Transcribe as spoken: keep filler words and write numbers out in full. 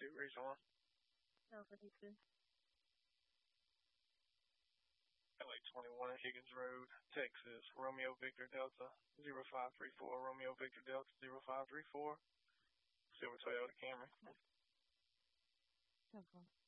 two, race on. Alpha D two. L A twenty-one, Higgins Road, Texas, Romeo Victor Delta, zero five three four, Romeo Victor Delta, zero five three four, Silver Toyota Camry. No problem.